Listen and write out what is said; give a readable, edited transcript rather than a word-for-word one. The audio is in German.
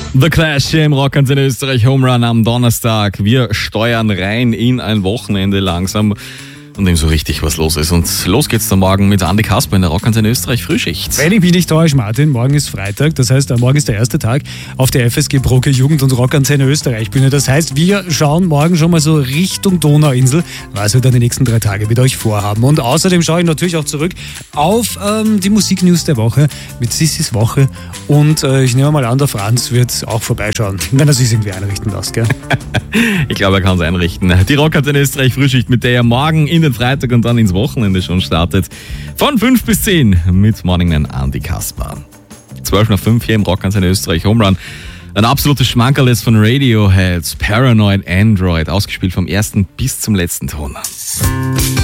The Clash hier im Rockantenne Österreich, Home Run am Donnerstag. Wir steuern rein in ein Wochenende langsam, an dem so richtig was los ist. Und los geht's dann morgen mit Andi Kasper in der Rockantenne Österreich Frühschicht. Wenn ich mich nicht täusche, Martin, morgen ist Freitag, das heißt, morgen ist der erste Tag auf der FSG Brocke Jugend- und Rockantenne Österreich Bühne. Das heißt, wir schauen morgen schon mal so Richtung Donauinsel, was wir dann die nächsten 3 Tage mit euch vorhaben. Und außerdem schaue ich natürlich auch zurück auf die Musiknews der Woche mit Sissis Woche. Und ich nehme mal an, der Franz wird auch vorbeischauen, wenn er sich irgendwie einrichten lässt, gell? Ich glaube, er kann es einrichten. Die Rockantenne Österreich Frühschicht, mit der er morgen in den Freitag und dann ins Wochenende schon startet. Von 5 bis 10 mit Morningman Andi Kasper. 12:05 hier im Rockantenne Österreich Home Run. Ein absolutes Schmankerl ist von Radiohead, Paranoid Android, ausgespielt vom ersten bis zum letzten Ton.